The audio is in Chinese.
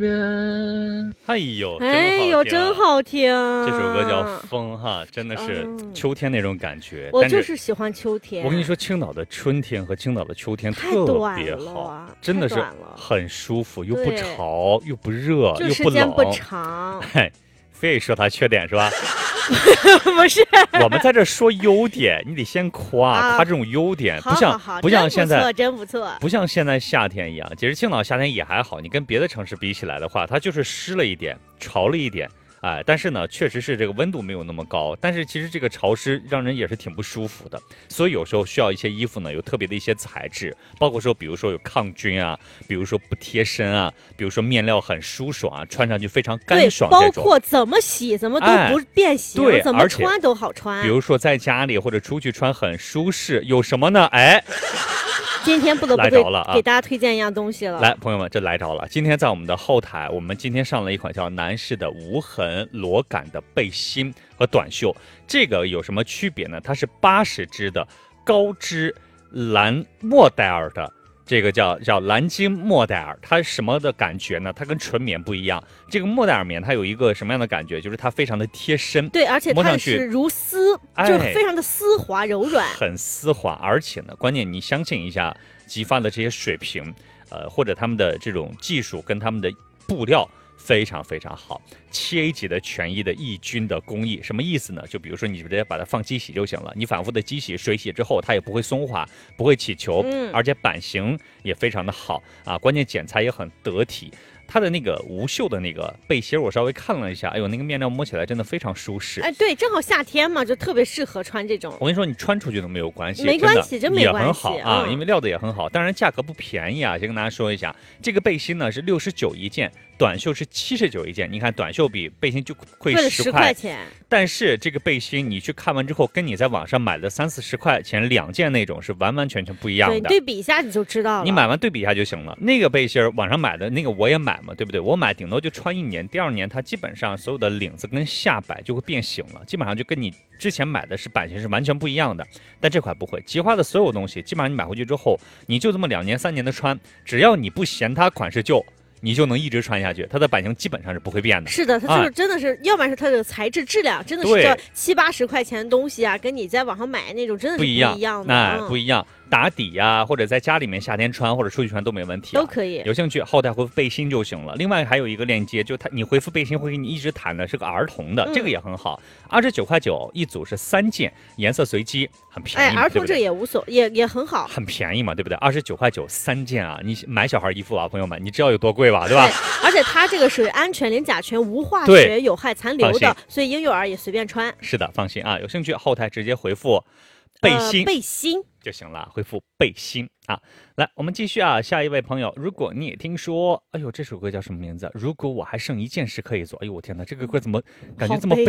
哎呦， 真好听！ 这首歌叫《风》哈，真的是秋天那种感觉。 我就是喜欢秋天。 我跟你说，青岛的春天和青岛的秋天特别好，真的是很舒服，又不潮，又不热，又不冷， 时间不长。 嘿，非说它缺点是吧？ 不是， 我们在这说优点，你得先夸这种优点，不像现在真不错， 不像现在夏天一样。其实青岛夏天也还好，你跟别的城市比起来的话，它就是湿了一点，潮了一点。哎，但是呢，确实是这个温度没有那么高，但是其实这个潮湿让人也是挺不舒服的，所以有时候需要一些衣服呢，有特别的一些材质，包括说，比如说有抗菌啊，比如说不贴身啊，比如说面料很舒爽啊，穿上去非常干爽这种， 包括怎么洗怎么都不变形， 对， 怎么穿都好穿。 比如说在家里或者出去穿很舒适，有什么呢？哎。 今天不得不给大家推荐一样东西了。 来，朋友们，这来着了。今天在我们的后台，我们今天上了一款叫男士的无痕裸感的背心和短袖。这个有什么区别呢？它是80支的高支蓝莫代尔的，这个叫蓝鲸莫代尔。它什么的感觉呢？它跟纯棉不一样。这个莫代尔棉它有一个什么样的感觉？就是它非常的贴身， 对，而且它是如丝，就是非常的丝滑柔软， 很丝滑。而且呢，关键你相信一下激发的这些水平，或者他们的这种技术跟他们的布料非常非常好，7A 级的权益的抑菌的工艺。什么意思呢？就比如说你直接把它放机洗就行了，你反复的机洗水洗之后，它也不会松滑，不会起球，而且版型也非常的好啊，关键剪裁也很得体。它的那个无袖的那个背心，我稍微看了一下，哎呦，那个面料摸起来真的非常舒适。 哎，对，正好夏天嘛，就特别适合穿这种。 我跟你说，你穿出去都没有关系， 没关系，真没关系， 也很好啊，因为料子也很好。当然价格不便宜啊，先跟大家说一下，这个背心呢是69一件，短袖是79一件。你看短袖比背心就贵10块钱， 但是这个背心你去看完之后，跟你在网上买的30-40块钱2件那种是完完全全不一样的。 对比一下你就知道了。 你买完对比一下就行了。那个背心网上买的那个我也买嘛，对不对？我买顶多就穿1年，第2年它基本上所有的领子跟下摆就会变形了，基本上就跟你之前买的是版型是完全不一样的。但这款不会，吉花的所有东西基本上你买回去之后，你就这么2年3年的穿，只要你不嫌它款式旧，你就能一直穿下去，它的版型基本上是不会变的。 是的，它就是真的是，要不然是它的材质质量真的是这70-80块钱的东西啊，跟你在网上买那种真的是不一样的， 不一样。打底呀，或者在家里面夏天穿或者出去穿都没问题， 都可以。 有兴趣后台回复背心就行了。另外还有一个链接，就你回复背心会给你一直弹的，是个儿童的，这个也很好，29块9一组是3件，颜色随机，很便宜。 儿童这也无所也很好， 很便宜嘛，对不对？29块9 3件啊，你买小孩衣服啊，朋友们，你知道有多贵吧，对吧？ 而且它这个属于安全、零甲醛、无化学有害残留的，所以婴幼儿也随便穿。 是的，放心啊，有兴趣后台直接回复背心就行了，回复背心啊。来，我们继续啊，下一位朋友，如果你也听说，哎呦，这首歌叫什么名字？如果我还剩一件事可以做，哎呦，我天哪，这个歌怎么感觉这么悲